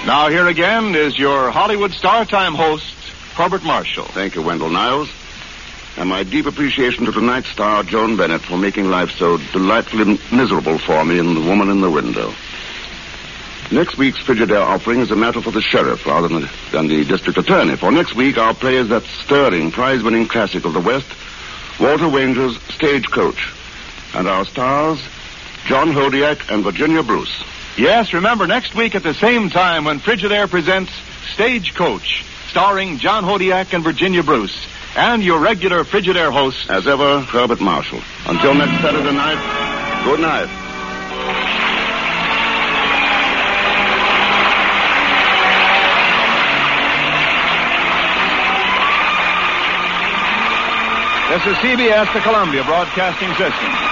Now here again is your Hollywood Star Time host, Herbert Marshall. Thank you, Wendell Niles. And my deep appreciation to tonight's star, Joan Bennett, for making life so delightfully miserable for me in The Woman in the Window. Next week's Frigidaire offering is a matter for the sheriff rather than the district attorney. For next week, our play is that stirring, prize-winning classic of the West, Walter Wanger's Stagecoach. And our stars, John Hodiak and Virginia Bruce. Yes, remember, next week at the same time when Frigidaire presents Stagecoach, starring John Hodiak and Virginia Bruce, and your regular Frigidaire host, as ever, Herbert Marshall. Until next Saturday night, good night. This is CBS, the Columbia Broadcasting System.